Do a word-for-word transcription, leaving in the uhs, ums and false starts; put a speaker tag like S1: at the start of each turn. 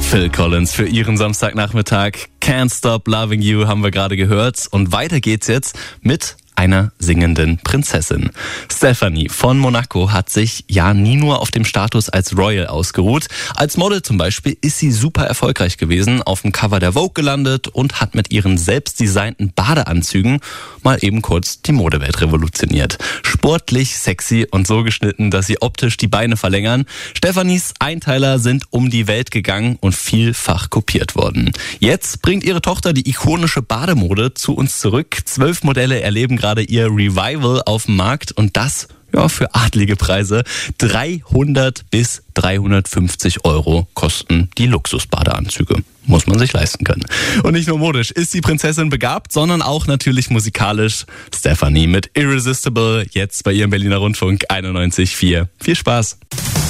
S1: Phil Collins für Ihren Samstagnachmittag. Can't Stop Loving You haben wir gerade gehört. Und weiter geht's jetzt mit einer singenden Prinzessin. Stephanie von Monaco hat sich ja nie nur auf dem Status als Royal ausgeruht. Als Model zum Beispiel ist sie super erfolgreich gewesen, auf dem Cover der Vogue gelandet und hat mit ihren selbstdesignten Badeanzügen mal eben kurz die Modewelt revolutioniert. Sportlich, sexy und so geschnitten, dass sie optisch die Beine verlängern. Stephanies Einteiler sind um die Welt gegangen und vielfach kopiert worden. Jetzt bringt ihre Tochter die ikonische Bademode zu uns zurück. Zwölf Modelle erleben gerade gerade ihr Revival auf dem Markt und das ja für adlige Preise. dreihundert bis dreihundertfünfzig Euro kosten die Luxusbadeanzüge. Muss man sich leisten können. Und nicht nur modisch ist die Prinzessin begabt, sondern auch natürlich musikalisch. Stephanie mit Irresistible, jetzt bei ihrem Berliner Rundfunk einundneunzig Komma vier. Viel Spaß!